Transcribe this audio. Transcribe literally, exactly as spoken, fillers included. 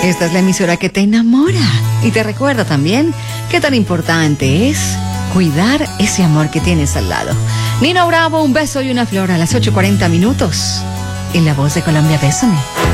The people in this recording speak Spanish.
Esta es la emisora que te enamora y te recuerda también qué tan importante es cuidar ese amor que tienes al lado. Nino Bravo, un beso y una flor a las ocho cuarenta minutos. En La Voz de Colombia, bésame.